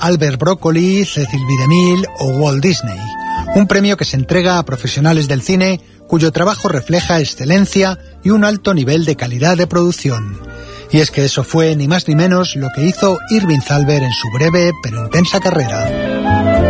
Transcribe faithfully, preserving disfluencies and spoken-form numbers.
Albert Broccoli, Cecil B. DeMille o Walt Disney. Un premio que se entrega a profesionales del cine cuyo trabajo refleja excelencia y un alto nivel de calidad de producción. Y es que eso fue ni más ni menos lo que hizo Irving Thalberg en su breve pero intensa carrera.